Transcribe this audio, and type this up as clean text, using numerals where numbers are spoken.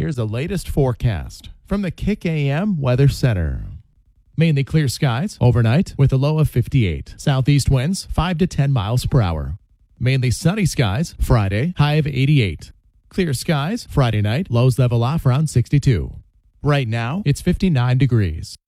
Here's the latest forecast from the Kick AM Weather Center. Mainly clear skies overnight with a low of 58. Southeast winds 5 to 10 miles per hour. Mainly sunny skies Friday, high of 88. Clear skies Friday night, lows level off around 62. Right now, it's 59 degrees.